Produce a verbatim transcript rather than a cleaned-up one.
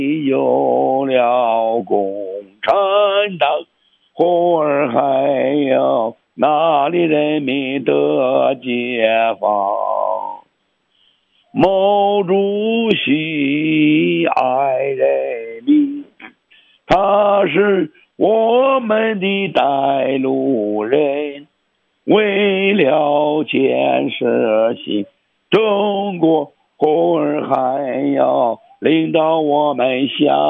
有了共产党，后儿还有哪里人民的解放？毛主席爱人民，他是我们的带路人，为了建设新中国，后儿还要领导我们向